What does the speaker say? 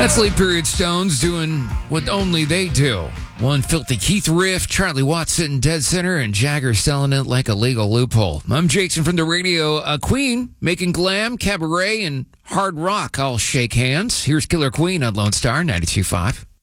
That's late period Stones doing what only they do. One filthy Keith riff, Charlie Watts sitting dead center, and Jagger selling it like a legal loophole. I'm Jason from the radio. Queen making glam, cabaret, and hard rock all shake hands. Here's Killer Queen on Lone Star 92.5.